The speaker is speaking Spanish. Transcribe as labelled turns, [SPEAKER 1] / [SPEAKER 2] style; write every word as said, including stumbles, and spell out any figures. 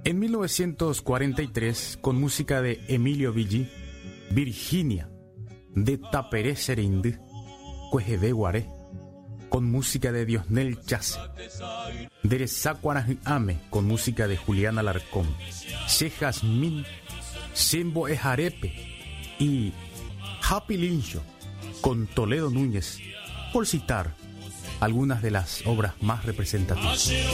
[SPEAKER 1] En mil novecientos cuarenta y tres, con música de Emilio Villi, Virginia, de Taperé Serinde, Cuejebe Guaré, con música de Diosnel Chase, Derezacuaraj Ame, con música de Julián Alarcón, Che Jazmín, Sembo Ejarepe y Happy Lincho, con Toledo Núñez, por citar algunas de las obras más representativas.